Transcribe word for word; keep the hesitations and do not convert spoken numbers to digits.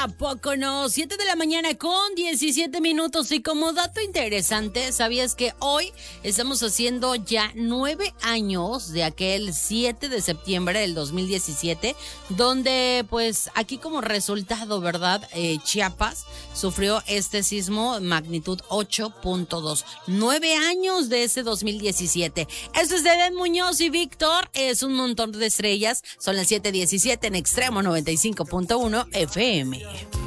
¿A poco no? siete de la mañana con diecisiete minutos. Y como dato interesante, ¿sabías que hoy estamos haciendo ya nueve años de aquel siete de septiembre del dos mil diecisiete, donde pues aquí como resultado, ¿verdad? Eh, Chiapas sufrió este sismo magnitud ocho punto dos. Nueve años de ese dos mil diecisiete. Eso es de Eden Muñoz y Víctor. Es un montón de estrellas. Son las siete diecisiete en Extremo noventa y cinco punto uno F M.